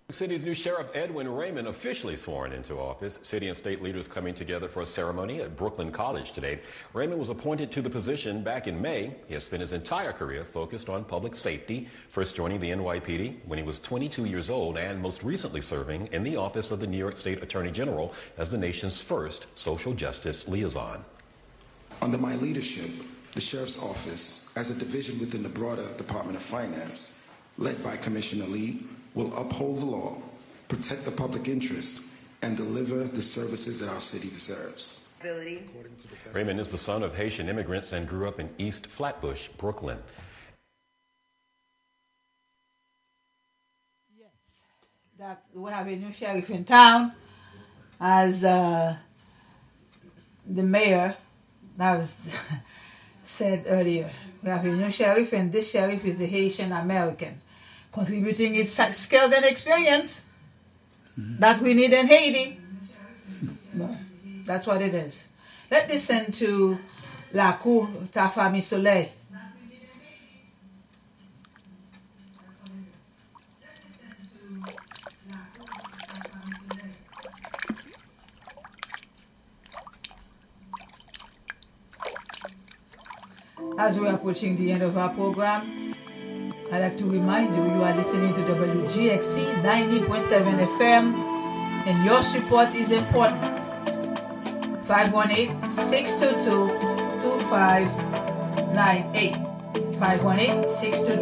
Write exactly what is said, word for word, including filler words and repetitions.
City's new Sheriff Edwin Raymond officially sworn into office. City and state leaders coming together for a ceremony at Brooklyn College today. Raymond was appointed to the position back in May. He has spent his entire career focused on public safety, first joining the N Y P D when he was twenty-two years old and most recently serving in the office of the New York State Attorney General as the nation's first social justice liaison. Under my leadership, the Sheriff's Office, as a division within the broader Department of Finance, led by Commissioner Lee, will uphold the law, protect the public interest, and deliver the services that our city deserves. Raymond is the son of Haitian immigrants and grew up in East Flatbush, Brooklyn. Yes, that we have a new sheriff in town, as uh, the mayor that was said earlier. We have a new sheriff, and this sheriff is the Haitian American, contributing its skills and experience mm-hmm. that we need in Haiti. No, that's what it is. Let's listen to La Cour Ta Famille Soleil. As we are approaching the end of our program, I'd like to remind you, you are listening to W G X C ninety point seven F M, and your support is important. five one eight, six two two, two five nine eight. five one eight, six two two